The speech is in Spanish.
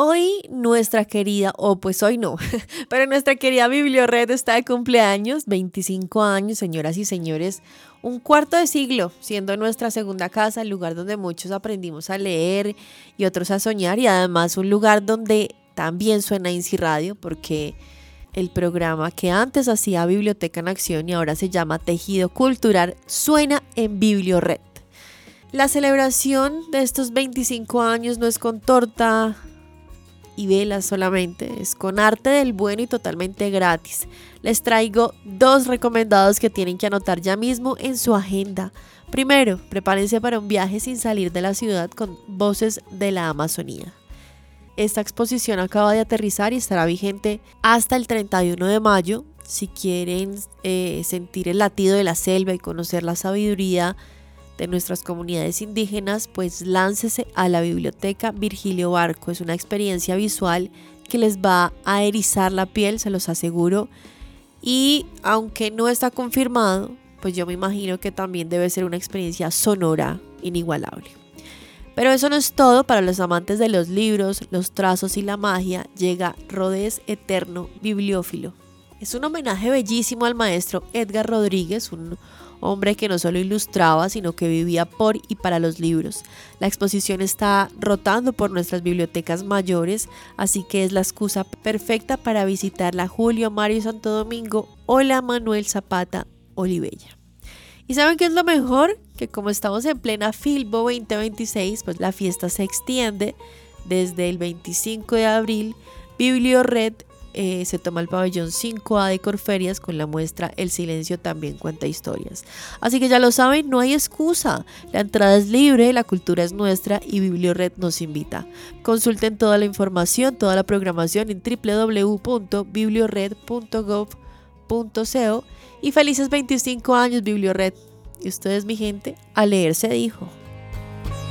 Hoy nuestra querida, pues hoy no, pero nuestra querida Bibliored está de cumpleaños, 25 años, señoras y señores, un cuarto de siglo, siendo nuestra segunda casa, el lugar donde muchos aprendimos a leer y otros a soñar, y además un lugar donde también suena INSI Radio, porque el programa que antes hacía Biblioteca en Acción y ahora se llama Tejido Cultural suena en Bibliored. La celebración de estos 25 años no es con torta y velas solamente, es con arte del bueno y totalmente gratis. Les traigo 2 recomendados que tienen que anotar ya mismo en su agenda. Primero, prepárense para un viaje sin salir de la ciudad con Voces de la Amazonía. Esta exposición acaba de aterrizar y estará vigente hasta el 31 de mayo. Si quieren sentir el latido de la selva y conocer la sabiduría de nuestras comunidades indígenas, pues láncese a la biblioteca Virgilio Barco. Es una experiencia visual que les va a erizar la piel, se los aseguro. Y aunque no está confirmado, pues yo me imagino que también debe ser una experiencia sonora inigualable. Pero eso no es todo. Para los amantes de los libros, los trazos y la magia, llega Rodés Eterno Bibliófilo. Es un homenaje bellísimo al maestro Edgar Rodríguez, un hombre que no solo ilustraba, sino que vivía por y para los libros. La exposición está rotando por nuestras bibliotecas mayores, así que es la excusa perfecta para visitar la Julio Mario Santo Domingo o la Manuel Zapata Olivella. ¿Y saben qué es lo mejor? Que como estamos en plena Filbo 2026, pues la fiesta se extiende desde el 25 de abril. Bibliored se toma el pabellón 5A de Corferias con la muestra El silencio también cuenta historias. Así que ya lo saben, no hay excusa. La entrada es libre, la cultura es nuestra y Bibliored nos invita. Consulten toda la información, toda la programación en www.bibliored.gov.co y felices 25 años Bibliored. Y ustedes, mi gente, a leer se dijo.